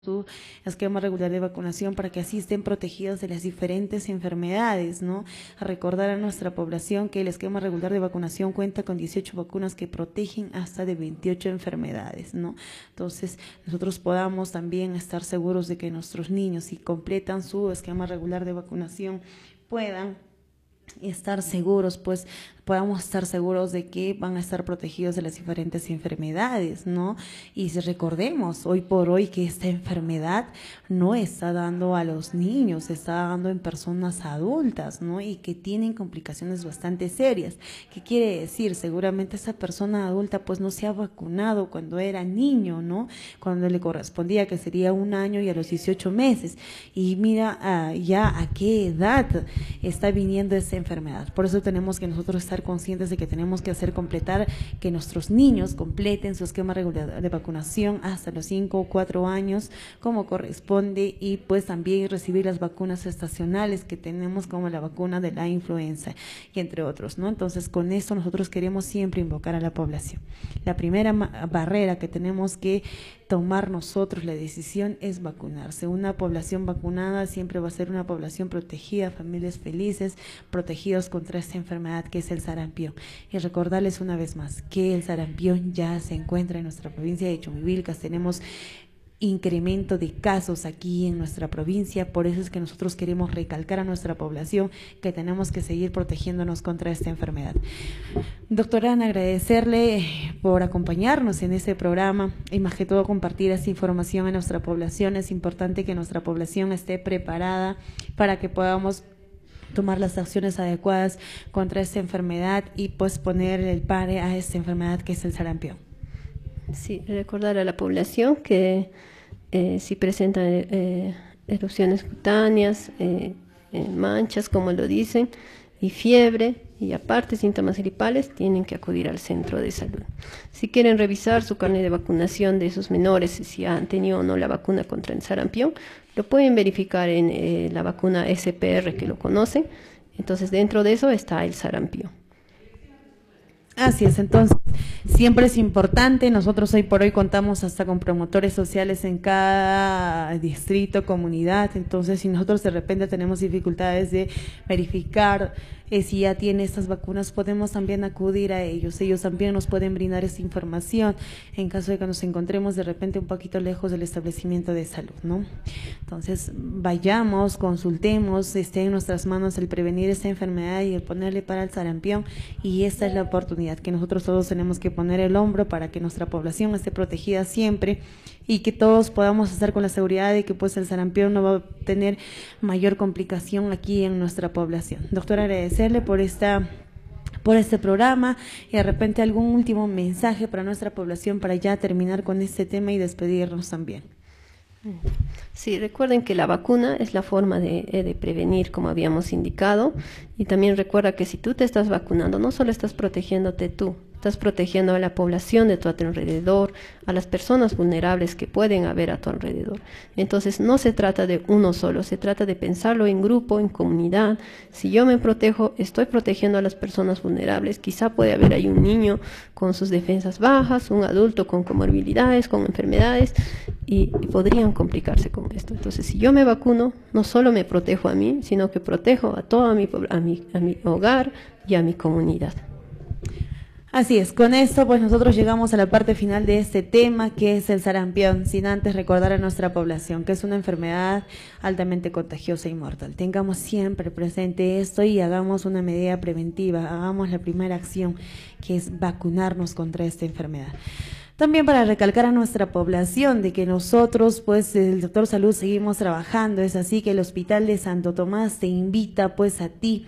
su esquema regular de vacunación para que así estén protegidos de las diferentes enfermedades, ¿no? A recordar a nuestra población que el esquema regular de vacunación cuenta con 18 vacunas que protegen hasta de 28 enfermedades, ¿no? Entonces, nosotros podamos también estar seguros de que nuestros niños, si completan su esquema regular de vacunación, puedan estar seguros, pues podamos estar seguros de que van a estar protegidos de las diferentes enfermedades, ¿no? Y si recordemos hoy por hoy que esta enfermedad no está dando a los niños, está dando en personas adultas, ¿no? Y que tienen complicaciones bastante serias. ¿Qué quiere decir? Seguramente esa persona adulta pues no se ha vacunado cuando era niño, ¿no? Cuando le correspondía, que sería 1 año y a los 18 meses. Y mira ya a qué edad está viniendo esa enfermedad. Por eso tenemos que nosotros estar conscientes de que tenemos que hacer completar, que nuestros niños completen su esquema regular de vacunación hasta los 5 o 4 años como corresponde, y pues también recibir las vacunas estacionales que tenemos, como la vacuna de la influenza y entre otros, ¿no? Entonces, con esto nosotros queremos siempre invocar a la población. La primera barrera que tenemos que tomar nosotros la decisión es vacunarse. Una población vacunada siempre va a ser una población protegida, familias felices, protegidos contra esta enfermedad que es el sarampión. Y recordarles una vez más que el sarampión ya se encuentra en nuestra provincia de Chumbivilcas. Tenemos incremento de casos aquí en nuestra provincia, por eso es que nosotros queremos recalcar a nuestra población que tenemos que seguir protegiéndonos contra esta enfermedad. Doctora Ana, agradecerle por acompañarnos en este programa y más que todo compartir esta información a nuestra población. Es importante que nuestra población esté preparada para que podamos tomar las acciones adecuadas contra esta enfermedad y pues poner el pare a esta enfermedad que es el sarampión. Sí, recordar a la población que si presentan erupciones cutáneas, manchas, como lo dicen, y fiebre, y aparte síntomas gripales, tienen que acudir al centro de salud. Si quieren revisar su carnet de vacunación de sus menores, si han tenido o no la vacuna contra el sarampión, lo pueden verificar en la vacuna SPR, que lo conocen. Entonces, dentro de eso está el sarampión. Así es, entonces siempre es importante, nosotros hoy por hoy contamos hasta con promotores sociales en cada distrito, comunidad, entonces si nosotros de repente tenemos dificultades de verificar si ya tiene estas vacunas, podemos también acudir a ellos también nos pueden brindar esta información en caso de que nos encontremos de repente un poquito lejos del establecimiento de salud, ¿no? Entonces vayamos, consultemos, esté en nuestras manos el prevenir esta enfermedad y el ponerle para el sarampión, y esta es la oportunidad que nosotros todos tenemos que poner el hombro para que nuestra población esté protegida siempre y que todos podamos estar con la seguridad de que pues el sarampión no va a tener mayor complicación aquí en nuestra población. Doctora, agradecerle por este programa y de repente algún último mensaje para nuestra población para ya terminar con este tema y despedirnos también. Sí, recuerden que la vacuna es la forma de prevenir, como habíamos indicado, y también recuerda que si tú te estás vacunando, no solo estás protegiéndote tú, estás protegiendo a la población de tu alrededor, a las personas vulnerables que pueden haber a tu alrededor. Entonces, no se trata de uno solo, se trata de pensarlo en grupo, en comunidad. Si yo me protejo, estoy protegiendo a las personas vulnerables. Quizá puede haber ahí un niño con sus defensas bajas, un adulto con comorbilidades, con enfermedades, y podrían complicarse con esto. Entonces, si yo me vacuno, no solo me protejo a mí, sino que protejo a todo mi hogar y a mi comunidad. Así es, con esto pues nosotros llegamos a la parte final de este tema, que es el sarampión, sin antes recordar a nuestra población que es una enfermedad altamente contagiosa y mortal. Tengamos siempre presente esto y hagamos una medida preventiva, hagamos la primera acción, que es vacunarnos contra esta enfermedad. También para recalcar a nuestra población de que nosotros, pues el Doctor Salud, seguimos trabajando. Es así que el Hospital de Santo Tomás te invita pues a ti.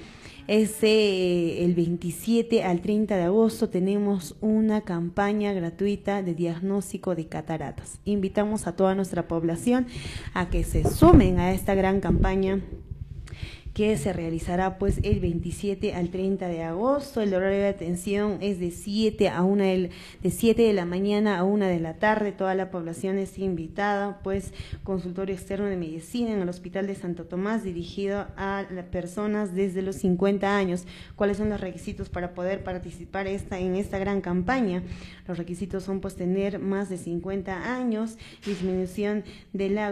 El 27 al 30 de agosto tenemos una campaña gratuita de diagnóstico de cataratas. Invitamos a toda nuestra población a que se sumen a esta gran campaña que se realizará pues el 27 al 30 de agosto. El horario de atención es de 7 de la mañana a 1 de la tarde. Toda la población está invitada, pues consultorio externo de medicina en el Hospital de Santo Tomás, dirigido a las personas desde los 50 años. ¿Cuáles son los requisitos para poder participar en esta gran campaña? Los requisitos son pues tener más de 50 años, disminución de la